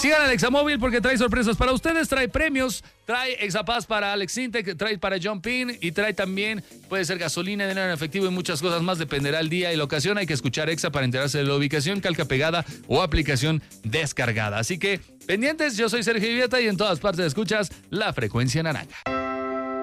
Sigan al Examóvil porque trae sorpresas para ustedes, trae premios, trae Exapaz para Alex Intec, trae para John Pin y trae también, puede ser gasolina, dinero en efectivo y muchas cosas más, dependerá el día y la ocasión. Hay que escuchar Exa para enterarse de la ubicación, calca pegada o aplicación descargada. Así que pendientes, yo soy Sergio Ivieta y en todas partes escuchas La Frecuencia Naranja.